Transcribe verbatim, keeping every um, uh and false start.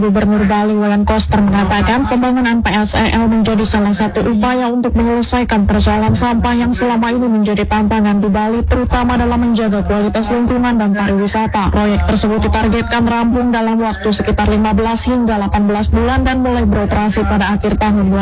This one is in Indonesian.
Gubernur Bali Wayan Koster mengatakan pembangunan P S E L menjadi salah satu upaya untuk menyelesaikan persoalan sampah yang selama ini menjadi tantangan di Bali, terutama dalam menjaga kualitas lingkungan dan pariwisata. Proyek tersebut ditargetkan rampung dalam waktu sekitar lima belas hingga delapan belas bulan dan mulai beroperasi pada akhir tahun dua ribu